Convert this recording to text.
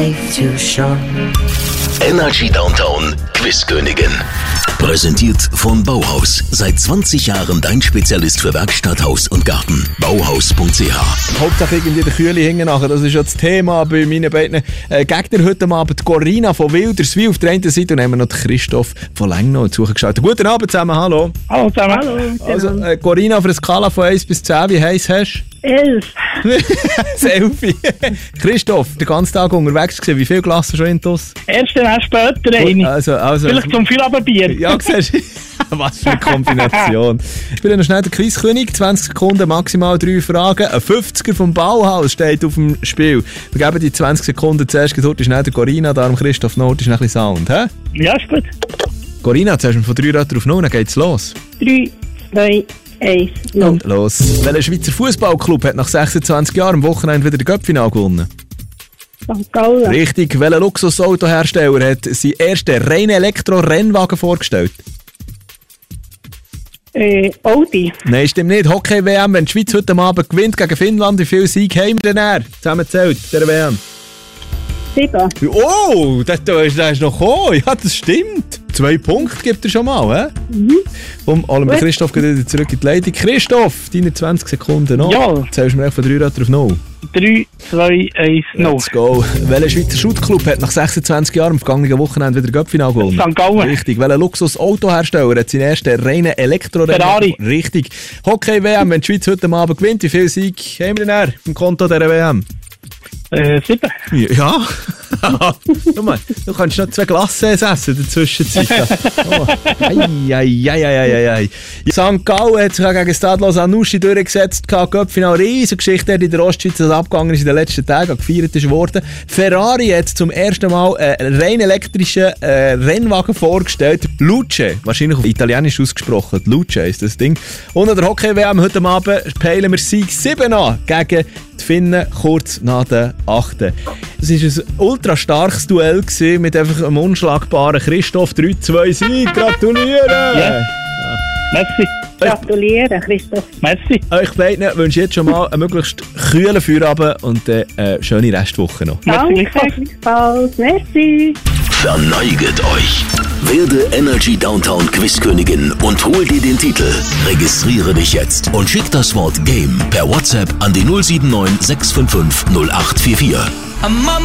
Energy Downtown Quizkönigin. Präsentiert von Bauhaus. Seit 20 Jahren dein Spezialist für Werkstatt, Haus und Garten. Bauhaus.ch. Hauptsache irgendwie der Kühle hängen nachher. Das ist ja das Thema bei meinen beiden Gegnern heute Abend. Corinna von Wilderswil auf der einen Seite und dann haben wir noch Christoph von Lengnau zugeschaltet. Guten Abend zusammen, hallo. Hallo zusammen. Hallo. Also Corinna, auf einer Skala von 1 bis 10, wie heiß hast du? 11. Selfie. Christoph, den ganzen Tag unterwegs gewesen. Wie viel Glas hast du schon intus? Erst dann später eine. Also, vielleicht zum Feierabendbier. Ja, siehst du. Was für eine Kombination. Ich spiele noch schnell den Quizkönig. 20 Sekunden, maximal 3 Fragen. Ein 50er vom Bauhaus steht auf dem Spiel. Wir geben die 20 Sekunden zuerst gedrückt. Ist nicht der Corinna, darum Christoph Not ist ein bisschen Sound. He? Ja, ist gut. Corinna, zuerst mal von 3 Rötter auf 0, dann geht's los. 3, 2, 1, 0. Und los. Welcher Schweizer Fußballclub hat nach 26 Jahren am Wochenende wieder den Cup-Final gewonnen? St. Gallen. Richtig. Welcher Luxusautohersteller hat seinen ersten reinen Elektro-Rennwagen vorgestellt? Audi. Nein, stimmt nicht. Hockey-WM, wenn die Schweiz heute Abend gewinnt gegen Finnland, wie viel Sieg haben wir denn zusammenzählt, der WM? 7. Oh, das ist noch gekommen. Ja, das stimmt. 2 Punkte gibt er schon mal, hä? Und holen wir Christoph wieder zurück in die Leitung. Christoph, deine 20 Sekunden noch. Ja. Zählst du mir von 3 Rötter auf 0. 3, 2, 1, 0. Let's go. Welcher Schweizer Schuttclub hat nach 26 Jahren am vergangenen Wochenende wieder Cup-Final gewonnen? St. Gallen. Richtig. Welcher Luxus-Autohersteller hat seinen ersten reinen Elektrorennen? Ferrari. Richtig. Hockey-WM, wenn die Schweiz heute Abend gewinnt, wie viel Sieg haben wir denn im Konto dieser WM? 7. Ja. Schau mal, du kannst noch 2 Glasse essen in der Zwischenzeit. Oh. Ei. St. Gallen hat sich gegen Stade Anoushi durchgesetzt. Cup-Final, riesige Geschichte in der Ostschweiz, das abgegangen ist in den letzten Tagen, gefeiert ist worden. Ferrari hat zum ersten Mal einen rein elektrischen Rennwagen vorgestellt. Luce, wahrscheinlich auf Italienisch ausgesprochen. Luce ist das Ding. Und an der Hockey-WM heute Abend peilen wir Sieg 7 an gegen die Finnen kurz nach der 8. Es war ein ultra starkes Duell mit einfach einem unschlagbaren Christoph. 3-2 Sieg. Gratulieren! Ja. Merci. Gratulieren, Christoph. Merci. Euch beiden wünsche ich jetzt schon mal einen möglichst kühlen Feierabend und eine schöne Restwoche noch. Danke, gleichfalls. Merci. Verneiget euch. Werde Energy Downtown Quizkönigin und hol dir den Titel. Registriere dich jetzt und schick das Wort Game per WhatsApp an die 079 655 0844.